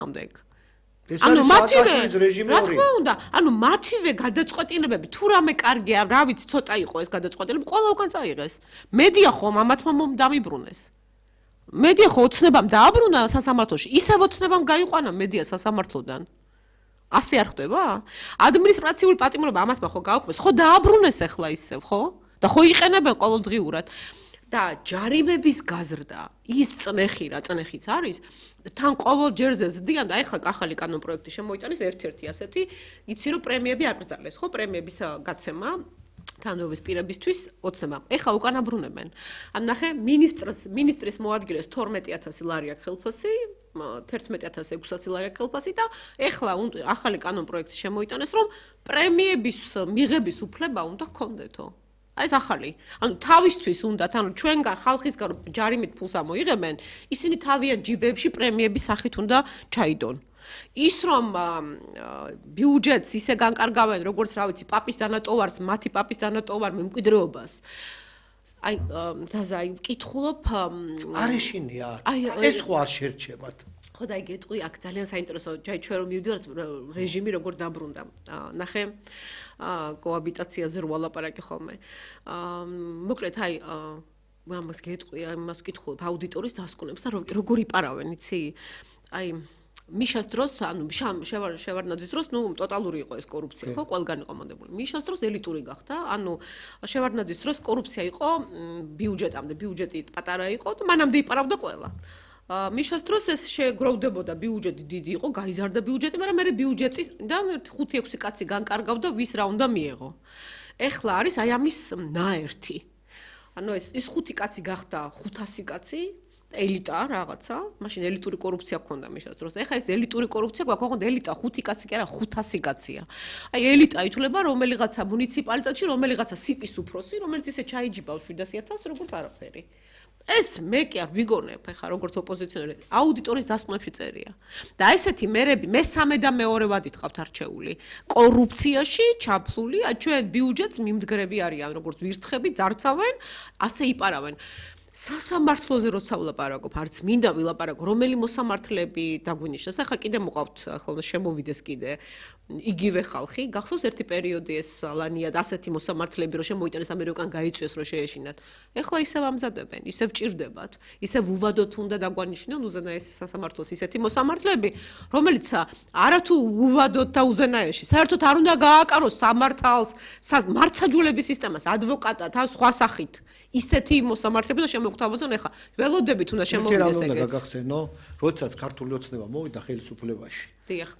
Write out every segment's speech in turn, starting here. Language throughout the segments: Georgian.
ამდენ. ანუ მათივე რა თქმა უნდა, ანუ მათივე გადაწყვეტილებები თუ რამე კარგია, რა ვიცი, ცოტა იყო ეს გადაწყვეტილება, ყველა უკან წაიღეს. მედია ხომ ამათმა დამიბრუნეს. მედია ხო ოცნებამ დააბრუნა სასამართლოში, ისევ ოცნებამ გაიყვანა მედია სასამართლოდან. ასე არ ხდება? ადმინისტრაციული პატიმრობა ამათმა ხო გააუქმეს, ხო დააბრუნეს ახლა ისევ, ხო? და ხო იყენებენ ყოველდღიურად. და ჯარიმების გაზრდა, ის წნეხი რა წნეხიც არის, თან ყოველ ჯერზე ზდიან და ეხლა ახალი კანონპროექტი შემოიტანეს ერთ-ერთი ასეთი, იცი რომ პრემიები აკრძალეს, ხო, პრემიების გაცემა თანობის პირებისთვის ოცნებამ. ეხლა უკან აბრუნებენ. ან ნახე, მინისტრის მოადგილეს 12000 ლარი აქვს ხელფასი, 11600 ლარი აქვს ხელფასი და ეხლა ახალი კანონპროექტი შემოიტანეს, რომ პრემიების მიღების უფლება უნდა ჰქონდეთო. აი ეს ახალი. ანუ თავისთვის უნდათ, ანუ ჩვენგან ხალხისგან ჯარიმით ფულს ამოიღებენ, ისინი თავიანთ ჯიბებში პრემიების სახით უნდა ჩაიდონ. ის რომ ბიუჯეტს ისე განკარგავენ, როგორც რა ვიცი, პაპის დანატოვარს, მათი პაპის დანატოვარ მემკვიდრეობას. აი, დაზა, ვკითხულობ, არეშინია. ეს ხო არ შერჩებათ. ხო და აი გეტყვი, აქ ძალიან საინტერესო, ჩვენ რომ მივიდივართ რეჟიმი როგორ დაბრუნდა. ნახე, კოაბიტაციაზე რო ვალაპარაკი ხოლმე. მოკლედ, აი, ამას გეტყვი, ამას ვკითხულობ აუდიტორის დასკვნებს და როგორ იპარავენ, იცი? აი მიშას დროს, ანუ შევარდნაძის დროს, ნუ ტოტალური იყო ეს კორუფცია, ხო, ყველგან იყო მომდებული. მიშას დროს ელიტური გახდა, ანუ შევარდნაძის დროს კორუფცია იყო ბიუჯეტამდე, ბიუჯეტი პატარა იყო და მანამდე იპარავდა ყველა. მიშას დროს ეს შეგროვდებოდა ბიუჯეტი დიდი იყო, გაიზარდა ბიუჯეტი, მაგრამ მე ბიუჯეტიდან 5-6 კაცი განკარგავდა, ვის რა უნდა მიეღო. ეხლა არის აი ამის ნაერთი. ანუ ეს 5 კაცი გახდა 500 კაცი. ელიტა რაღაცა, მაშინ ელიტური კორუფცია გქონდა მიშას დროს. ეხლა ეს ელიტური კორუფცია გვაქვს, ხო, ელიტა 5 კაცი კი არა, 500 კაცია. აი ელიტა ითვლება რომელიღაცა მუნიციპალიტეტში, რომელიღაცა სიპის უფროსი, რომელიც ისე ჩაიჯიბავს 700.000 როგორც არაფერი. ეს მე კი არ ვიგონებ, ეხლა როგორც ოპოზიციონერი, აუდიტორის დასკვნებში წერია. და ესეთი მერები მესამე და მეორე ვადით ყავთ არჩეული. კორუფციაში ჩაფლული, ჩვენ ბიუჯეტს მიმდგრები არიან, როგორც ვირთხები, ძარცავენ, ასე იპარავენ. სასამართლოზე როცა ვლაპარაკობ, არც მინდა ვილაპარაკო, რომელი მოსამართლეები დაგვინიშნეს. ახლა კიდე მოყავთ, ახლა შემოვიდეს კიდე იგივე ხალხი. გახსოვს ერთი პერიოდი ეს ლანიად ასეთი მოსამართლეები რო შემოიტანეს ამერიკან გაიწვიეს რო შეეშინათ. ეხლა ისევ ამზადებენ, ისევ ჭირდებათ, ისევ უვადოთ უნდა დაგვანიშნონ უზენაეს სასამართლოს ისეთი მოსამართლეები, რომელიც არათუ უვადოთ და უზენაეში, საერთოდ არ უნდა გააკაროს სამართალს, მართსაჯულების სისტემას, ადვოკატად, ან სხვა სახით. ისეთი მოსამართლეები და შემოგვთავაზონ ეხლა ველოდებით უნდა შემოვიდეს ეგეც. უნდა გაგახსენო, როდესაც ქართული ოცნება მოვიდა ხელისუფლებაში. დიახ.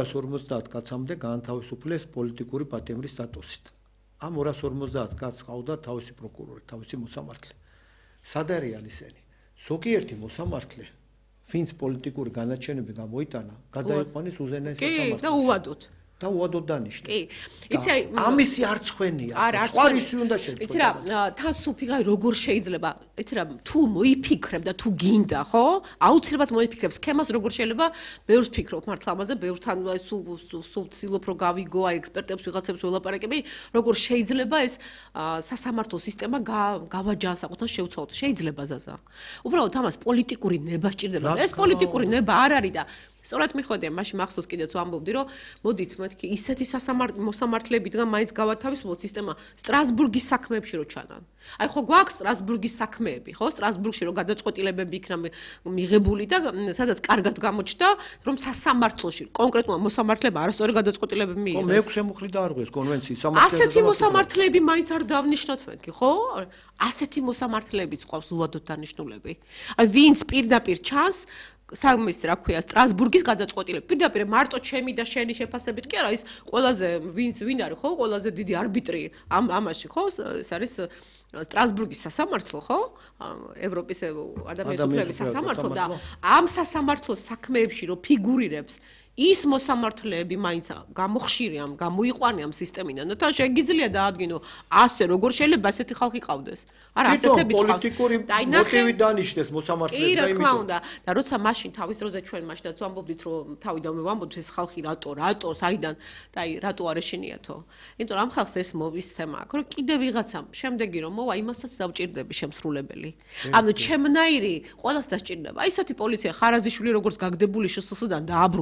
250 კაცამდე გაანთავისუფლეს პოლიტიკური პატიმრის სტატუსით. ამ 250 კაცს ყავდა თავისი პროკურორი, თავისი მოსამართლე. სად არიან ისინი? ზოგიერთი მოსამართლე, ვინც პოლიტიკური განაჩენები გამოიტანა, გადაიყვანეს უზენაეს სასამართლოში. კი, და უვადოთ. და უვადოდ დანიშნეს. კი. იცი აი ამისი არ ცხენია. სხვა რისი უნდა შეწყვეტა. იცი რა, თან სუფიღა როგორ შეიძლება, იცი რა, თუ მოიფიქრებ და თუ გინდა, ხო? აუცილებლად მოიფიქრებ სქემას როგორ შეიძლება, ბევრს ფიქრობ მართლა ამაზე, ბევრთან აი სულ ცდილობ რომ გავიგო, აი ექსპერტებს ვიღაცებს ველაპარაკები, როგორ შეიძლება ეს სასამართლო სისტემა გავაჯანსაღოთ ან შევცვალოთ. შეიძლება ზაზა. უბრალოდ ამას პოლიტიკური ნება სჭირდება. ეს პოლიტიკური ნება არ არის და სწორად მიხვედია, მაშინ მახსოვს კიდეც ვამბობდი, რომ მოდით მეთქი ისეთი მოსამართლებიდან მაინც გავათავისუფლოთ სისტემა სტრასბურგის საქმეებში რო ჩანან. აი ხო გვაქვს სტრასბურგის საქმეები, ხო? სტრასბურგში რო გადაწყვეტილებები იქნა მიღებული და სადაც კარგად გამოჩნდა, რომ სასამართლოში კონკრეტულად მოსამართლებმა არასწორი გადაწყვეტილებები მიიღეს. მე შემოხლი დაარღვიეს კონვენციის სამართლებრივი. ასეთი მოსამართლეები მაინც არ დავნიშნოთ მეთქი, ხო? ასეთი მოსამართლეებიც ყავს უვადოდ დანიშნულები. აი ვინც პირდაპირ ჩანს სამის რა ქვია სტრასბურგის გადაწყვეტილება. პირდაპირ მარტო ჩემი და შენი შეფასებით კი არა, ის ყველაზე ვინ არის ხო? ყველაზე დიდი არბიტრი ამაში ხო? ეს არის სტრასბურგის სასამართლო, ხო? ევროპის ადამიანის უფლებების სასამართლო და ამ სასამართლოს საქმეებში რო ფიგურირებს ის მოსამართლეები მაინც გამოხშირიან, გამოიყვანიან სისტემიდან და თან შეგიძლია დაადგინო ასე როგორ შეიძლება ასეთი ხალხი ყავდეს. არა, ასეთებიც ყავს. პოლიტიკური მოტივი დანიშნეს მოსამართლეებს და იმით. კი, რა თქმა უნდა. და როცა მაშინ თავის დროზე ჩვენ მაშინაც ვამბობდით, რომ თავიდანვე ვამბობთ ეს ხალხი რატო, საიდან და აი რატო არ ეშინიათო. იმიტომ რომ ამ ხალხს ეს მოვისცემა აქვს, რომ კიდე ვიღაცამ შემდეგი რომ მოვა, იმასაც დავჭირდები შემსრულებელი. ანუ ჩემნაირი ყველას დასჭირდება. აი ესეთი პოლიცია ხარაზიშვილი როგორც გაგდებული შსს-დან დააბრუნდა.